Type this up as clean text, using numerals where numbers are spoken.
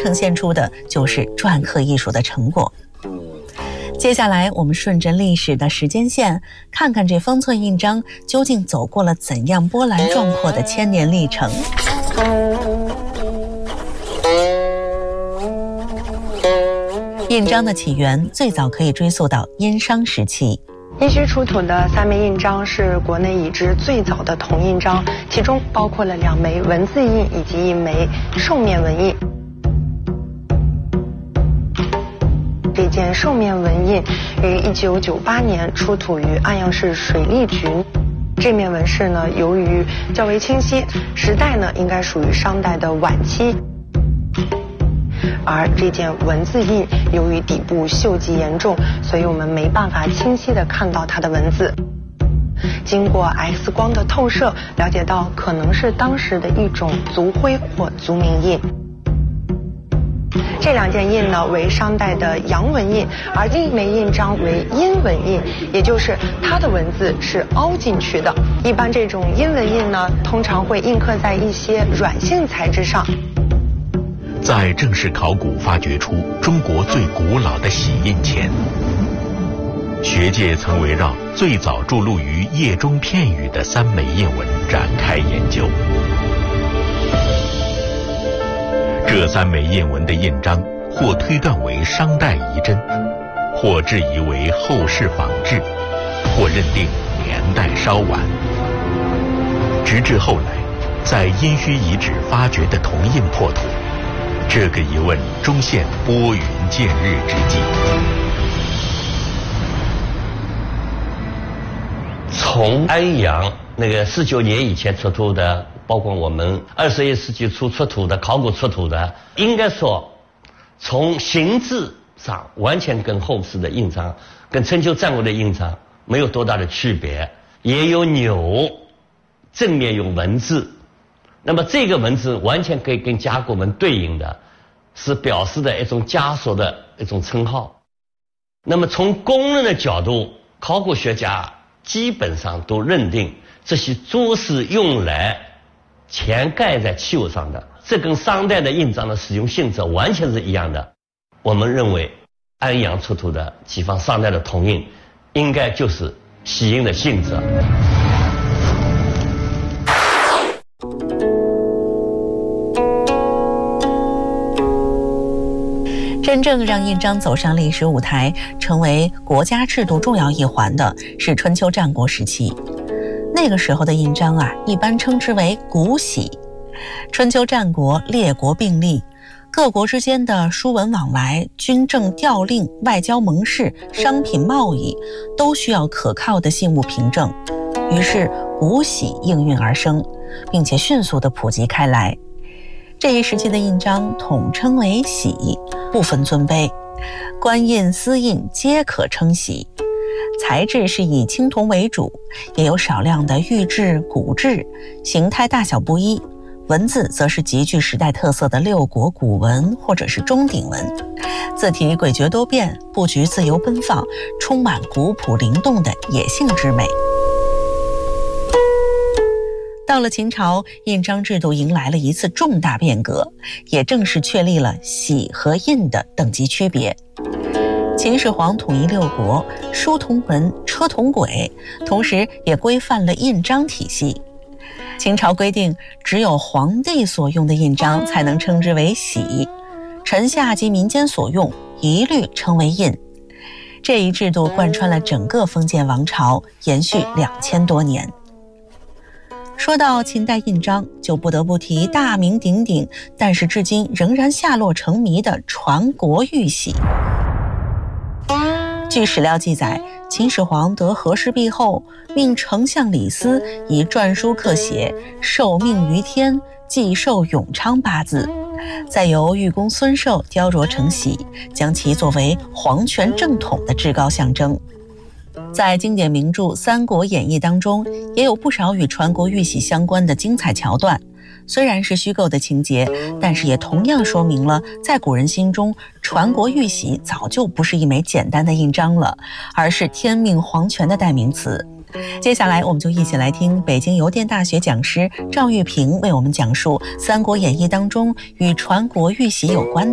呈现出的就是篆刻艺术的成果。接下来我们顺着历史的时间线，看看这方寸印章究竟走过了怎样波澜壮阔的千年历程。印章的起源最早可以追溯到殷商时期。 殷墟出土的3枚印章是国内已知最早的铜印章，其中包括了2枚文字印以及1枚兽面纹印。这件兽面纹印于1998年出土于安阳市水利局。这面纹饰呢，由于较为清晰，时代呢应该属于商代的晚期。而这件文字印由于底部锈迹严重，所以我们没办法清晰地看到它的文字。经过 X 光的透射，了解到可能是当时的一种族徽或族名印。这2件印呢为商代的阳文印，而另一枚印章为阴文印，也就是它的文字是凹进去的。一般这种阴文印呢，通常会印刻在一些软性材质上。 在正式考古发掘出中国最古老的玺印前，学界曾围绕最早著录于页中片语的3枚印文展开研究。这3枚印文的印章，或推断为商代遗真，或质疑为后世仿制，或认定年代稍晚。直至后来，在殷墟遗址发掘的铜印破土，这个疑问终现拨云见日之际。 从安阳那个49年以前出土的，包括我们21世纪初出土的考古出土的，应该说从形制上完全跟后世的印章跟春秋战国的印章没有多大的区别。也有钮，正面有文字，那么这个文字完全可以跟甲骨文对应的，是表示的一种枷锁的一种称号。那么从公认的角度，考古学家基本上都认定这些珠是用来填盖在器物上的，这跟商代的印章的使用性质完全是一样的。我们认为安阳出土的几方商代的铜印应该就是玺印的性质。 真正让印章走上历史舞台，成为国家制度重要一环的是春秋战国时期。那个时候的印章一般称之为古玺。春秋战国列国并立，各国之间的书文往来、军政调令、外交盟誓、商品贸易都需要可靠的信物凭证，于是古玺应运而生，并且迅速地普及开来。这一时期的印章统称为玺，不分尊卑，官印、私印皆可称玺。材质是以青铜为主，也有少量的玉质、骨质，形态大小不一。文字则是极具时代特色的六国古文或者是钟鼎文，字体诡谲多变，布局自由奔放，充满古朴灵动的野性之美。到了秦朝，印章制度迎来了一次重大变革，也正式确立了玺和印的等级区别。秦始皇统一六国，书同文，车同轨，同时也规范了印章体系。秦朝规定，只有皇帝所用的印章才能称之为玺，臣下及民间所用一律称为印。这一制度贯穿了整个封建王朝，延续2000多年。说到秦代印章，就不得不提大名鼎鼎，但是至今仍然下落成谜的传国玉玺。据史料记载，秦始皇得和氏璧后，命丞相李斯以篆书刻写“受命于天，既寿永昌”8字，再由玉工孙寿雕琢成玺，将其作为皇权正统的至高象征。在经典名著《三国演义》当中，也有不少与传国玉玺相关的精彩桥段。虽然是虚构的情节，但是也同样说明了，在古人心中，传国玉玺早就不是一枚简单的印章了，而是天命皇权的代名词。接下来，我们就一起来听北京邮电大学讲师赵玉平为我们讲述《三国演义》当中与传国玉玺有关